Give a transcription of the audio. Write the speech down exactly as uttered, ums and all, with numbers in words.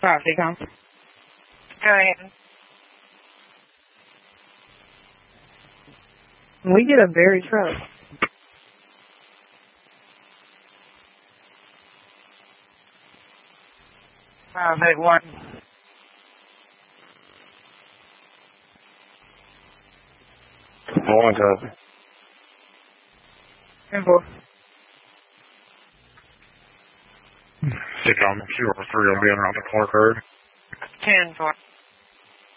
Five, take on. Go ahead. We get a very truck. Five, eight, one. One copy. Ten four. Stick on two or three will be around the Clark Road. Ten four.